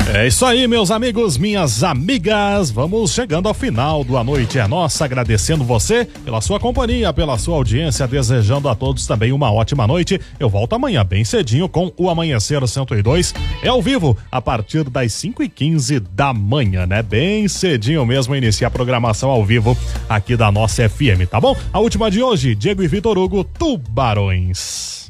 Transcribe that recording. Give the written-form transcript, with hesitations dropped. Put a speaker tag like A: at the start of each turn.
A: É isso aí, meus amigos, minhas amigas, vamos chegando ao final do A Noite é Nossa, agradecendo você pela sua companhia, pela sua audiência, desejando a todos também uma ótima noite. Eu volto amanhã bem cedinho com o Amanhecer 102, é ao vivo a partir das 5h15 da manhã, né? Bem cedinho mesmo, iniciar a programação ao vivo aqui da nossa FM, tá bom? A última de hoje, Diego e Vitor Hugo, Tubarões.